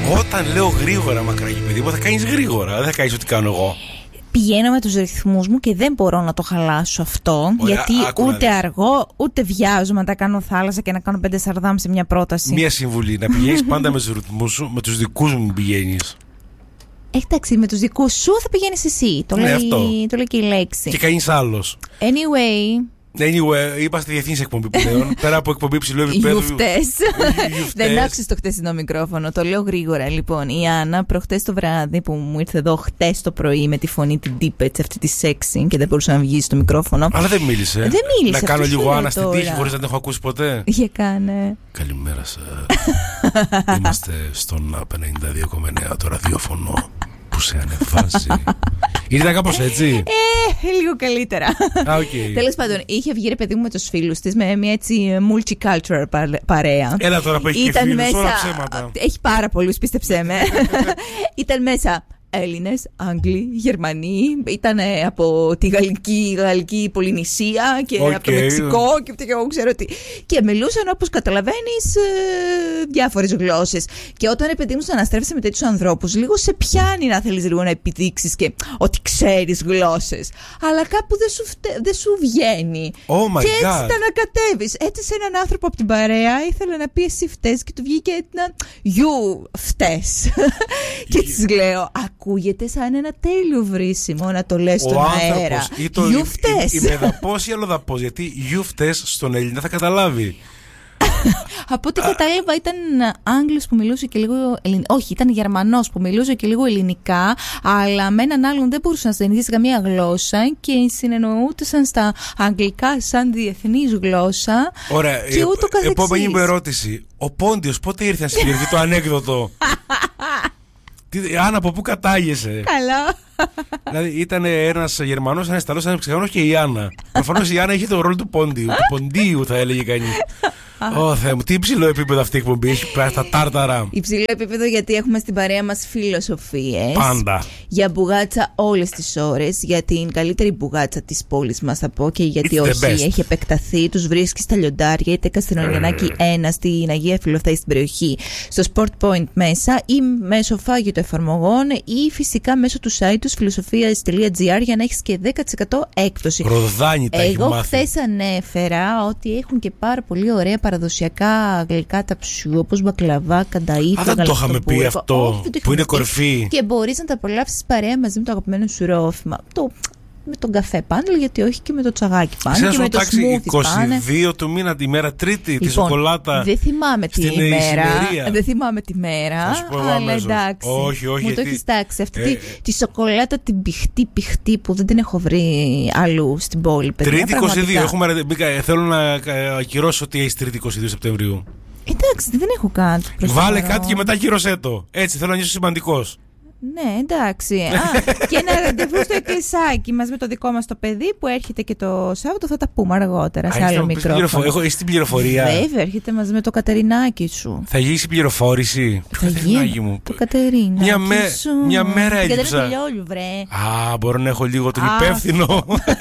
Όταν λέω γρήγορα, μακράγι παιδί μου, θα κάνεις γρήγορα. Δεν θα κάνεις ό,τι κάνω εγώ. Πηγαίνω με τους ρυθμούς μου και δεν μπορώ να το χαλάσω αυτό. Ωραία, γιατί ούτε αργό, ούτε βιάζομαι να τα κάνω θάλασσα και να κάνω 5 σαρδάμ σε μια πρόταση. Μία συμβουλή, να πηγαίνεις πάντα με τους ρυθμούς σου, με τους δικούς μου πηγαίνεις. Εντάξει, με τους δικούς σου θα πηγαίνεις εσύ. Το λέει και η λέξη. Και κανείς άλλος. Anyway, είμαστε διεθνής εκπομπή πλέον. Πέρα από εκπομπή υψηλού επίπεδου. Γιουφτές. Δεν άκουσες το χτεσινό μικρόφωνο. Το λέω γρήγορα. Λοιπόν, η Άννα προχτές το βράδυ που μου ήρθε εδώ χτες το πρωί με τη φωνή την τύπετς, αυτή τη σεξι και δεν μπορούσε να βγει στο μικρόφωνο. Αλλά δεν μίλησε. Δεν μίλησε. Να κάνω λίγο Άννα στην τύχη χωρίς να την έχω ακούσει ποτέ. Για κάνε. Καλημέρα σας. Είμαστε στον 52,9 το ραδιόφωνο που σε ανεβάζει. Ήταν κάπως έτσι. Λίγο καλύτερα. Okay. Τέλος πάντων, είχε βγει ρε παιδί μου με τους φίλους της με μια έτσι multicultural παρέα. Έλα τώρα που έχει και φίλους, μέσα, όλα ψέματα. Έχει πάρα πολλούς, πίστεψέ με. Ήταν μέσα Έλληνες, Άγγλοι, Γερμανοί. Ήταν από τη γαλλική Πολυνησία και από το Μεξικό και εγώ ξέρω τι. Και μιλούσαν, όπως καταλαβαίνεις, διάφορες γλώσσες. Και όταν παιδί μου αναστρέφεσαι με τέτοιους ανθρώπους, λίγο σε πιάνει να θέλεις λίγο να επιδείξεις και ότι ξέρεις γλώσσες. Αλλά κάπου δεν σου βγαίνει. Oh my και έτσι God. τα ανακατεύεις. Έτσι σε έναν άνθρωπο από την παρέα ήθελε να πει εσύ φταίς και του βγήκε ένα you φταίς. Και της λέω, ακούγεται σαν ένα τέλειο βρίσιμο να το λες στον αέρα. You φταίς. Είμαι δαπός ή αλλοδαπός, γιατί you φταίς στον Έλληνα θα καταλάβει. Από ό,τι κατάλαβα ήταν Άγγλος που μιλούσε και λίγο όχι, ήταν Γερμανός που μιλούσε και λίγο ελληνικά, αλλά με έναν άλλον δεν μπορούσε να συνεννοηθεί καμία γλώσσα και συνεννοούνταν στα αγγλικά σαν διεθνής γλώσσα. Ωραία, και ούτω καθεξής. Επόμενη μου ερώτηση. Ο Πόντιος πότε ήρθε να συγκριθεί το ανέκδοτο? Άννα, από πού κατάγεσαι? Καλά. Δηλαδή ήταν ένας Γερμανός, ένας Ιταλός, ένας Μεξικανός και η Άννα. Προφανώς η Άννα είχε το ρόλο του Πόντιου. Του Ποντίου θα έλεγε κανείς. Ω Θεέ μου, τι υψηλό επίπεδο αυτή η εκπομπή. Έχει πάει στα τάρταρα. Υψηλό επίπεδο γιατί έχουμε στην παρέα μας φιλοσοφίες. Πάντα. Για μπουγάτσα όλες τις ώρες. Για την καλύτερη μπουγάτσα της πόλης μας θα πω. Και γιατί όχι, έχει επεκταθεί. Τους βρίσκει στα λιοντάρια, είτε Καστελονιανάκη 1 στην Αγία Φιλοθέη στην περιοχή, στο Sport Point μέσα, ή μέσω φάγητο εφαρμογών, ή φυσικά μέσω του site τους φιλοσοφία.gr για να έχεις και 10% έκπτωση. Ροδάνι τα έχει μάθει. Εγώ χθες ανέφερα ότι έχουν και πάρα πολύ ωραία παραδοσιακά γλυκά ταψιού, όπως μπακλαβά, κανταΐθο. Δεν το είχαμε πει αυτό, που είναι κορυφή. Και μπορείς να τα απολαύσεις παρέα μαζί με το αγαπημένο σου ρόφημα. Με τον καφέ πάνε, γιατί όχι και με το τσαγάκι πάνε. Και με το σμούθι 22 του μήνα, τη μέρα Τρίτη, λοιπόν, τη σοκολάτα. Δεν θυμάμαι τη μέρα. Δεν θυμάμαι τη μέρα. Αλλά εντάξει. Όχι, μου το έχεις τάξει. Αυτή τη σοκολάτα την πιχτή που δεν την έχω βρει αλλού στην πόλη. Τρίτη 22. Θέλω να ακυρώσω ότι έχει Τρίτη 22 Σεπτεμβρίου. Εντάξει, δεν έχω κάτι. Βάλε κάτι και μετά ακυρώσέ το. Έτσι θέλω να νιώσω σημαντικός. Ναι, εντάξει. Και ένα ραντεβού στο εκκλησάκι μας με το δικό μας το παιδί που έρχεται και το Σάββατο. Θα τα πούμε αργότερα σε άλλο μικρόφωνο. Έχω την πληροφορία. Βέβαια, έρχεται μαζί με το Κατερινάκι σου. Θα γίνει η πληροφόρηση. Θα γίνει το Κατερινάκι σου. Μια μέρα έλειψα. βρε. Μπορώ να έχω λίγο τον υπεύθυνο.